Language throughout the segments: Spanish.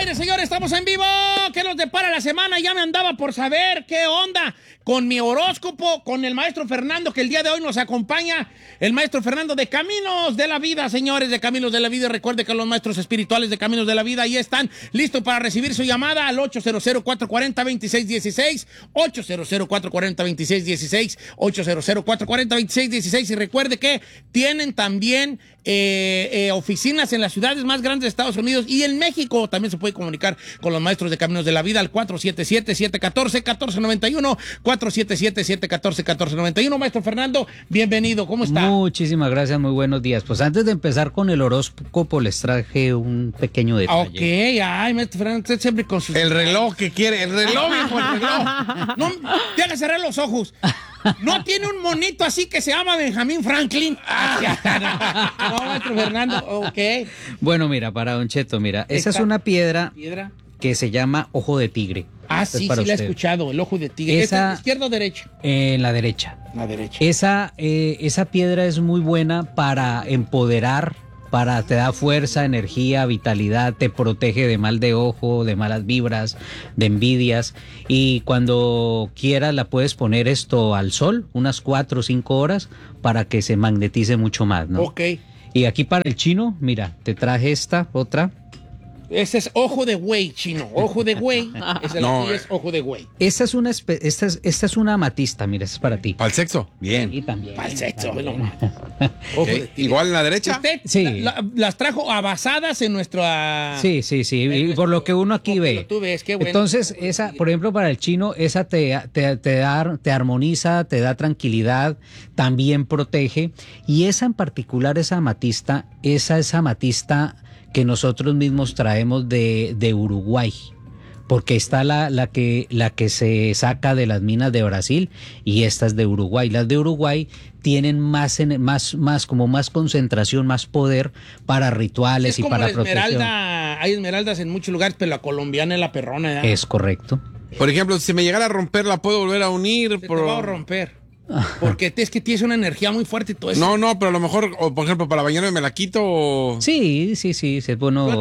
Señores, estamos en vivo. ¿Qué nos depara la semana? Ya me andaba por saber qué onda con mi horóscopo, con el maestro Fernando, que el día de hoy nos acompaña. El maestro Fernando de Caminos de la Vida, señores, de Caminos de la Vida. Recuerde que los maestros espirituales de Caminos de la Vida ahí están listos para recibir su llamada al 800-440-2616, 800-440-2616, 800-440-2616. Y recuerde que tienen también oficinas en las ciudades más grandes de Estados Unidos y en México. También se puede comunicar con los maestros de Caminos de la Vida al 477-714-1491, 477-714-1491. Maestro Fernando, bienvenido, ¿cómo está? Muchísimas gracias, muy buenos días. Pues antes de empezar con el horóscopo les traje un pequeño detalle. Ok, ay, maestro Fernando, usted siempre con sus... El reloj que quiere, el reloj, hijo, el reloj. No, déjame cerrar los ojos. ¿No tiene un monito así que se llama Benjamín Franklin? No, maestro Fernando, ok. Bueno, mira, para Don Cheto, mira, esa es una piedra que se llama ojo de tigre. Ah, sí, sí la he escuchado, el ojo de tigre. Esa, ¿izquierda o derecha? En la derecha. La derecha. Esa piedra es muy buena para empoderar, te da fuerza, energía, vitalidad, te protege de mal de ojo, de malas vibras, de envidias. Y cuando quieras la puedes poner esto al sol, unas 4 o 5 horas, para que se magnetice mucho más, ¿no? Ok. Y aquí para el chino, mira, te traje esta, otra. Ese es ojo de güey, chino. Ojo de güey. Ese no, es ojo de güey. Esta es una amatista, mira, esta es para ti. ¿Para el sexo? Bien. Y también. Para el sexo, bueno. Okay. ¿Igual en la derecha? ¿Usted sí. Las trajo basadas en nuestra... Sí. Y por lo que uno aquí ve. Tú ves, qué bueno. Entonces, esa, por ejemplo, para el chino, esa te armoniza, te da tranquilidad, también protege. Y esa en particular, esa amatista que nosotros mismos traemos de Uruguay, porque está la que se saca de las minas de Brasil y esta es de Uruguay. Las de Uruguay tienen más concentración, más poder para rituales y para protección. Hay esmeraldas en muchos lugares, pero la colombiana es la perrona, ¿verdad? Es correcto. Por ejemplo, si me llegara a romper, ¿la puedo volver a unir? Te va a romper. Porque es que tienes una energía muy fuerte y todo eso. No, pero a lo mejor, o por ejemplo, para bañarme me la quito o... Sí, es bueno.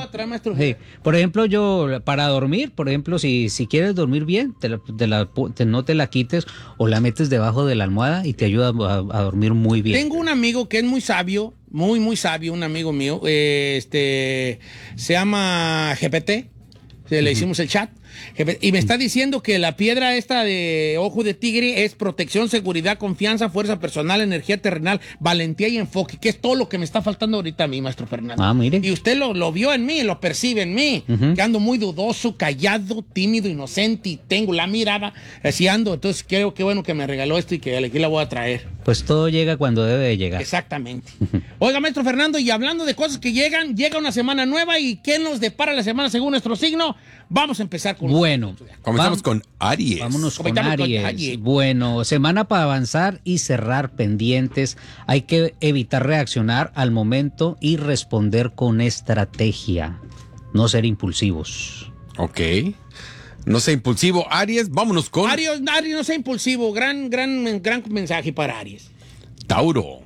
Por ejemplo, yo, para dormir, por ejemplo, si quieres dormir bien, no te la quites o la metes debajo de la almohada y te ayuda a dormir muy bien. Tengo un amigo que es muy sabio, muy sabio, un amigo mío, se llama GPT, le hicimos el chat. Y me está diciendo que la piedra esta de ojo de tigre es protección, seguridad, confianza, fuerza personal, energía terrenal, valentía y enfoque, que es todo lo que me está faltando ahorita a mí, maestro Fernando. Ah, mire. Y usted lo vio en mí, lo percibe en mí, que ando muy dudoso, callado, tímido, inocente y tengo la mirada así ando. Entonces creo que bueno que me regaló esto y que aquí la voy a traer. Pues todo llega cuando debe de llegar. Exactamente. Oiga, maestro Fernando, y hablando de cosas que llega una semana nueva y ¿qué nos depara la semana según nuestro signo? Vamos a empezar con... Bueno, comenzamos con Aries. Vámonos con Aries. Bueno, semana para avanzar y cerrar pendientes. Hay que evitar reaccionar al momento y responder con estrategia. No ser impulsivos. Ok. No sea impulsivo. Aries, vámonos con... Aries, no sea impulsivo. Gran mensaje para Aries. Tauro.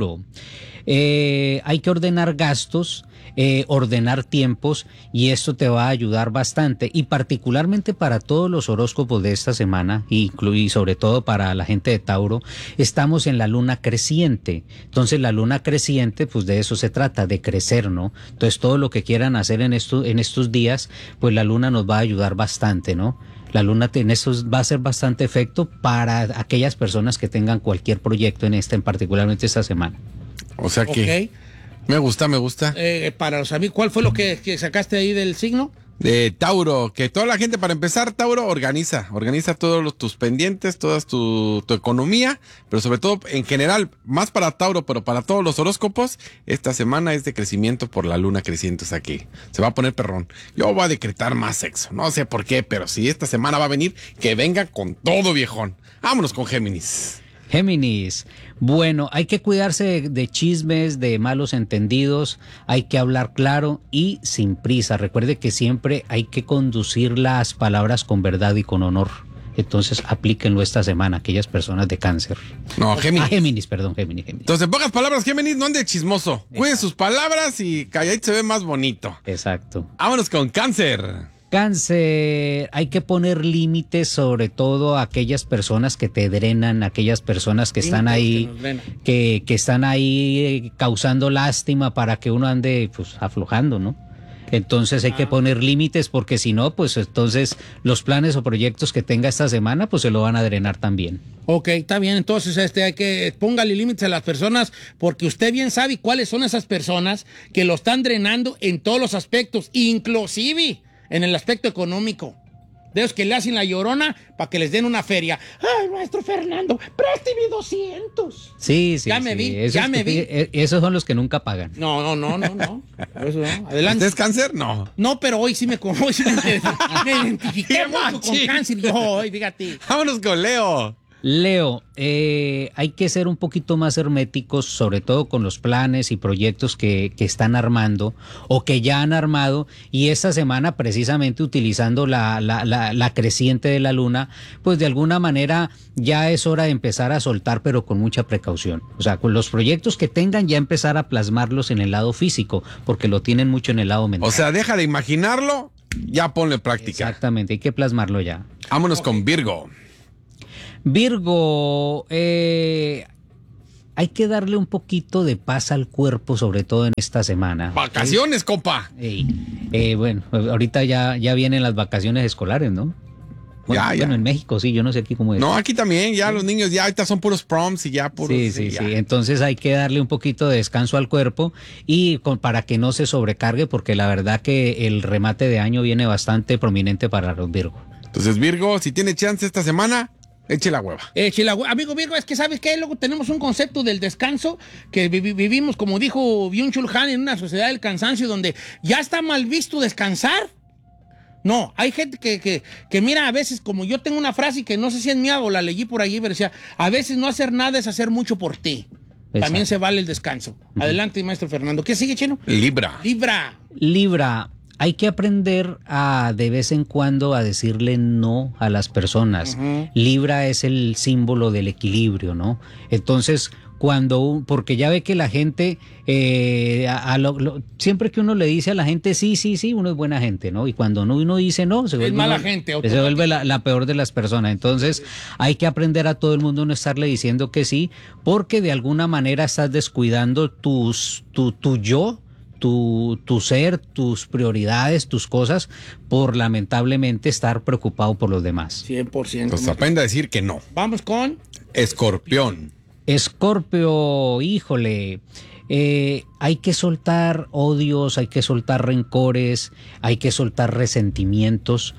Hay que ordenar gastos, ordenar tiempos y esto te va a ayudar bastante y particularmente para todos los horóscopos de esta semana y sobre todo para la gente de Tauro, estamos en la luna creciente. Entonces la luna creciente, pues de eso se trata, de crecer, ¿no? Entonces todo lo que quieran hacer en estos días, pues la luna nos va a ayudar bastante, ¿no? La luna en eso va a ser bastante efecto para aquellas personas que tengan cualquier proyecto en particularmente esta semana. O sea que... Okay. Me gusta. Para los amigos, ¿cuál fue lo que sacaste ahí del signo? De Tauro, que toda la gente, para empezar, Tauro, organiza todos tus pendientes, toda tu economía, pero sobre todo, en general, más para Tauro, pero para todos los horóscopos, esta semana es de crecimiento por la luna creciente, o sea que se va a poner perrón. Yo voy a decretar más sexo, no sé por qué, pero si esta semana va a venir, que venga con todo, viejón. Vámonos con Géminis. Bueno, hay que cuidarse de chismes, de malos entendidos, hay que hablar claro y sin prisa. Recuerde que siempre hay que conducir las palabras con verdad y con honor. Entonces aplíquenlo esta semana a aquellas personas de cáncer. No, Géminis. Géminis, perdón, Géminis. Entonces, en pocas palabras, Géminis, no ande chismoso. Cuide sus palabras y calladito se ve más bonito. Exacto. Vámonos con Cáncer. Cáncer, hay que poner límites, sobre todo a aquellas personas que te drenan, aquellas personas que están ahí, que están ahí causando lástima para que uno ande pues aflojando, ¿no? Entonces hay que poner límites porque si no, pues entonces los planes o proyectos que tenga esta semana, pues se lo van a drenar también. Ok, está bien. Entonces hay que póngale límites a las personas porque usted bien sabe cuáles son esas personas que lo están drenando en todos los aspectos, inclusive en el aspecto económico. De los que le hacen la llorona para que les den una feria. Ay, maestro Fernando, présteme 200. Sí. Ya me vi. Esos son los que nunca pagan. No. Eso no. Adelante. ¿Usted es Cáncer? No. No, pero hoy sí me identifiqué mucho con Cáncer. Yo hoy, fíjate. Vámonos con Leo. Leo, hay que ser un poquito más herméticos, sobre todo con los planes y proyectos que están armando o que ya han armado, y esta semana precisamente utilizando la creciente de la luna, pues de alguna manera ya es hora de empezar a soltar, pero con mucha precaución. O sea, con los proyectos que tengan ya empezar a plasmarlos en el lado físico, porque lo tienen mucho en el lado mental. O sea, deja de imaginarlo, ya ponle práctica. Exactamente, hay que plasmarlo ya. Vámonos con Virgo. Virgo, hay que darle un poquito de paz al cuerpo, sobre todo en esta semana. Vacaciones, compa. Bueno, ahorita ya vienen las vacaciones escolares, ¿no? Bueno, Ya. Bueno, en México sí, yo no sé aquí cómo es. No, aquí también, ya los niños ya ahorita son puros proms y ya puros. Sí. Entonces hay que darle un poquito de descanso al cuerpo y para que no se sobrecargue, porque la verdad que el remate de año viene bastante prominente para los Virgo. Entonces, Virgo, si tiene chance esta semana, eche la hueva. Amigo Virgo, es que ¿sabes qué? Luego tenemos un concepto del descanso que vivimos, como dijo Byung-Chul Han, en una sociedad del cansancio donde ya está mal visto descansar. No, hay gente que mira, a veces, como yo tengo una frase que no sé si es mía o la leí por allí, pero decía, a veces no hacer nada es hacer mucho por ti. Exacto. También se vale el descanso. Adelante, maestro Fernando. ¿Qué sigue, Chino? Libra. Hay que aprender de vez en cuando a decirle no a las personas. Libra es el símbolo del equilibrio, ¿no? Entonces, porque ya ve que la gente, siempre que uno le dice a la gente sí, uno es buena gente, ¿no? Y cuando uno dice no, se vuelve mala gente. Se vuelve la peor de las personas. Entonces, hay que aprender a todo el mundo no estarle diciendo que sí, porque de alguna manera estás descuidando tu yo, tu ser, tus prioridades, tus cosas, por lamentablemente estar preocupado por los demás. 100%. Pues aprenda a decir que no. Vamos con Escorpión. Escorpio, híjole, hay que soltar odios, hay que soltar rencores, hay que soltar resentimientos,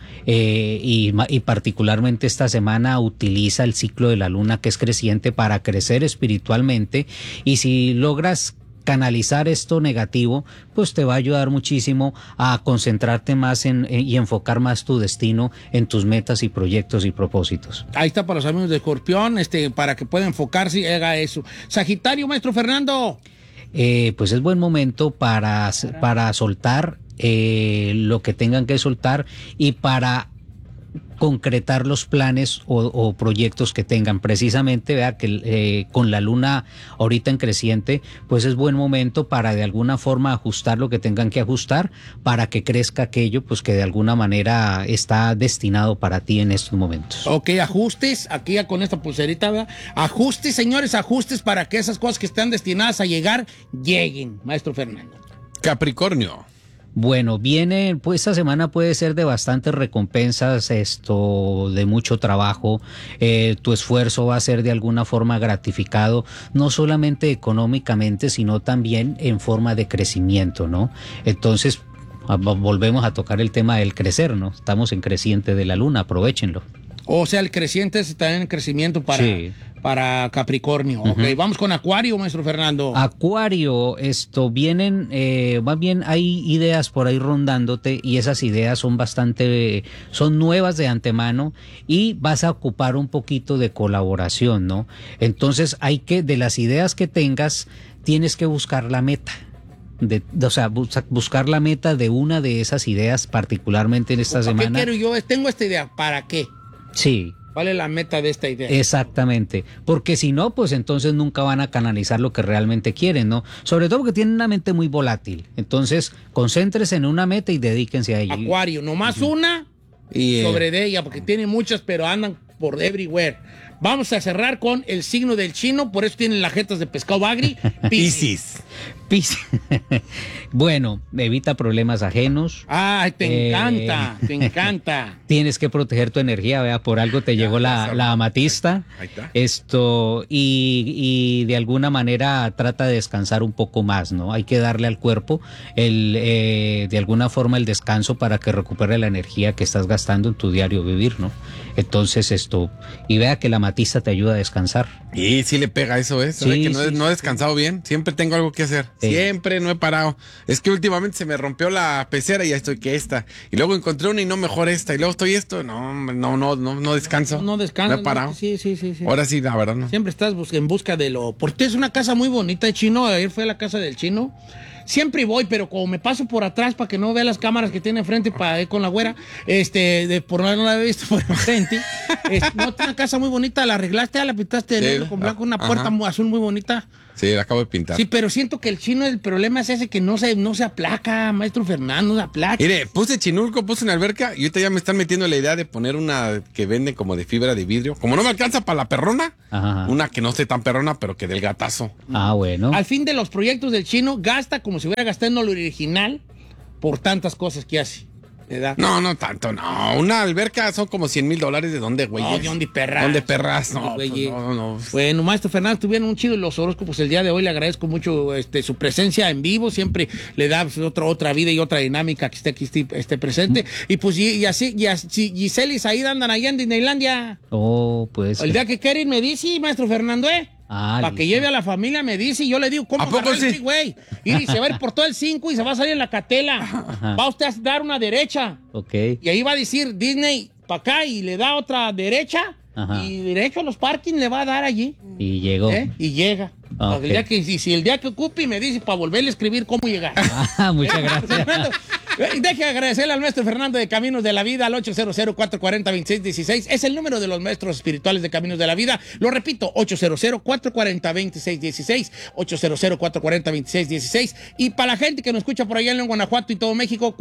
y particularmente esta semana utiliza el ciclo de la luna, que es creciente, para crecer espiritualmente, y si logras canalizar esto negativo, pues te va a ayudar muchísimo a concentrarte más y enfocar más tu destino en tus metas y proyectos y propósitos. Ahí está para los amigos de Escorpión, para que pueda enfocarse y haga eso. Sagitario, maestro Fernando. Pues es buen momento para soltar lo que tengan que soltar y para concretar los planes o proyectos que tengan. Precisamente, vea que con la luna ahorita en creciente, pues es buen momento para de alguna forma ajustar lo que tengan que ajustar para que crezca aquello pues que de alguna manera está destinado para ti en estos momentos. Ok, ajustes, aquí ya con esta pulserita, ¿verdad? Ajustes, señores, ajustes para que esas cosas que están destinadas a llegar, lleguen, maestro Fernando. Capricornio. Bueno, pues esta semana puede ser de bastantes recompensas, de mucho trabajo, tu esfuerzo va a ser de alguna forma gratificado, no solamente económicamente, sino también en forma de crecimiento, ¿no? Entonces, volvemos a tocar el tema del crecer, ¿no? Estamos en creciente de la luna, aprovéchenlo. O sea, el creciente es también en crecimiento para Capricornio. Uh-huh. Ok, vamos con Acuario, maestro Fernando. Acuario, vienen, más bien hay ideas por ahí rondándote y esas ideas son nuevas de antemano y vas a ocupar un poquito de colaboración, ¿no? Entonces de las ideas que tengas, tienes que buscar la meta. Buscar la meta de una de esas ideas, particularmente en esta semana. ¿Qué quiero yo? Tengo esta idea, ¿para qué? Sí, ¿Cuál es la meta de esta idea? Exactamente, porque si no, pues entonces nunca van a canalizar lo que realmente quieren, ¿no? Sobre todo porque tienen una mente muy volátil. Entonces, concéntrese en una meta y dedíquense a ella. Acuario, nomás una sobre de ella, porque tiene muchas, pero andan por everywhere. Vamos a cerrar con el signo del chino, por eso tienen las jetas de pescado bagri. Piscis. Bueno, evita problemas ajenos. Ay, te encanta, te encanta. Tienes que proteger tu energía, vea, por algo te llegó la amatista. Ahí está. Y de alguna manera trata de descansar un poco más, ¿no? Hay que darle al cuerpo de alguna forma el descanso para que recupere la energía que estás gastando en tu diario vivir, ¿no? Entonces y vea que la amatista te ayuda a descansar. Y sí le pega eso, ¿eh? Sí, que no he descansado bien. Siempre tengo algo que hacer. Sí. Siempre no he parado. Es que últimamente se me rompió la pecera y ya estoy que esta. Y luego encontré una y no mejor esta. Y luego estoy esto. No descanso. No descanso. No he parado. Sí. Ahora sí, la verdad, no. Siempre estás en busca de lo... Porque es una casa muy bonita de chino. Ayer fue a la casa del chino. Siempre voy, pero como me paso por atrás para que no vea las cámaras que tiene enfrente para ir con la güera, por no la he visto por enfrente. No, tiene una casa muy bonita, la arreglaste, la pintaste de negro con blanco, una puerta azul muy bonita. Sí, la acabo de pintar. Sí, pero siento que el chino, el problema es ese que no se aplaca, maestro Fernando, no se aplaca. Mire, puse chinulco, puse una alberca y ahorita ya me están metiendo la idea de poner una que venden como de fibra de vidrio. Como no me alcanza para la perrona, una que no esté tan perrona, pero que del gatazo. Ah, bueno. Al fin de los proyectos del chino, gasta como si hubiera gastado en lo original por tantas cosas que hace. ¿Verdad? No tanto, no. Una alberca son como $100,000. ¿De dónde, güey? No, ¿de dónde perras? ¿Dónde perras? No, pues, no. Bueno, maestro Fernando, estuvieron un chido los horóscopos el día de hoy. Le agradezco mucho su presencia en vivo. Siempre le da otra vida y otra dinámica que esté presente. Y pues, así Giselle y Saída andan allá en Disneylandia. Oh, pues. El día que quieren me dice, maestro Fernando, para que lleve a la familia, me dice, y yo le digo, ¿cómo agarrar el freeway? Y se va a ir por todo el 5 y se va a salir en la Catela. Va usted a dar una derecha. Ok. Y ahí va a decir Disney para acá y le da otra derecha. Y derecho a los parkings le va a dar allí. Y llegó. Y llega. Okay. Si el día que ocupe me dice para volverle a escribir cómo llegar. Muchas gracias. Deje agradecerle al maestro Fernando de Caminos de la Vida al 800-440-2616. Es el número de los maestros espirituales de Caminos de la Vida. Lo repito, 800-440-2616. 800-440-2616. Y para la gente que nos escucha por allá en Guanajuato y todo México,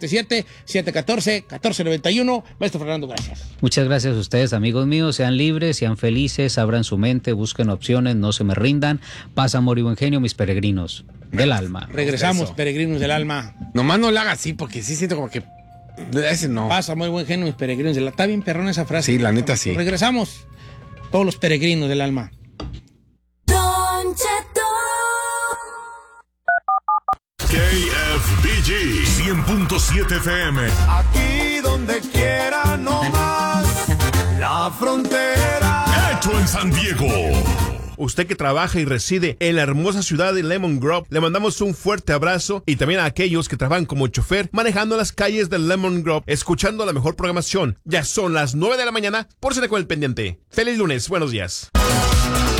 477-714-1491. Maestro Fernando, gracias. Muchas gracias a ustedes, amigos míos. Sean libres, sean felices, abran su mente, busquen opciones, no se me rindan. Paz, amor y buen genio, mis peregrinos del alma. Regresamos, peregrinos del alma. Nomás no le haga así, porque sí siento como que... Ese no. Pasa muy buen genio, mis peregrinos del alma. Está bien perrona esa frase. Sí, la neta sí. Regresamos, todos los peregrinos del alma. Don Cheto. KFBG 100.7 FM. Aquí donde quiera, no más. La frontera. Hecho en San Diego. Usted que trabaja y reside en la hermosa ciudad de Lemon Grove, le mandamos un fuerte abrazo, y también a aquellos que trabajan como chofer manejando las calles de Lemon Grove, escuchando la mejor programación. Ya son las 9 de la mañana, por si con el pendiente. Feliz lunes, buenos días.